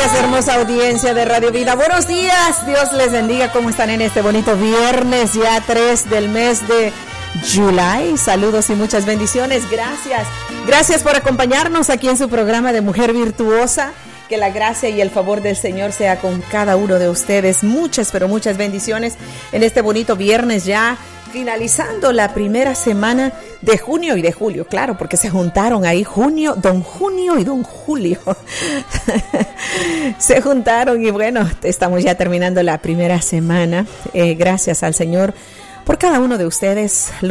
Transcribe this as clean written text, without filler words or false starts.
días, hermosa audiencia de Radio Vida. Buenos días, Dios les bendiga. ¿Cómo están en este bonito viernes, ya 3 del mes de julio? Saludos y muchas bendiciones. Gracias por acompañarnos aquí en su programa de Mujer Virtuosa. Que la gracia y el favor del Señor sea con cada uno de ustedes. Muchas, pero muchas bendiciones en este bonito viernes, ya finalizando la primera semana de junio y de julio, claro, porque se juntaron ahí don Junio y don Julio. Se juntaron y bueno, estamos ya terminando la primera semana. Gracias al Señor por cada uno de ustedes.